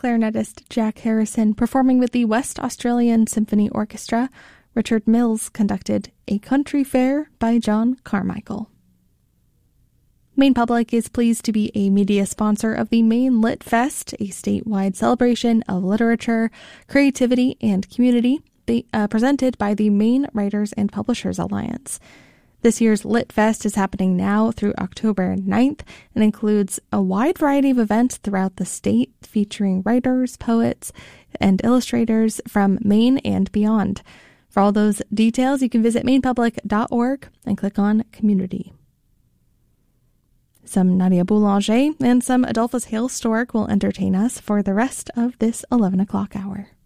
clarinetist Jack Harrison performing with the West Australian Symphony Orchestra. Richard Mills conducted A Country Fair by John Carmichael. Maine Public is pleased to be a media sponsor of the Maine Lit Fest, a statewide celebration of literature, creativity, and community, presented by the Maine Writers and Publishers Alliance. This year's Lit Fest is happening now through October 9th and includes a wide variety of events throughout the state featuring writers, poets, and illustrators from Maine and beyond. For all those details, you can visit mainepublic.org and click on Community. Some Nadia Boulanger and some Adolphus Hale Stork will entertain us for the rest of this 11 o'clock hour.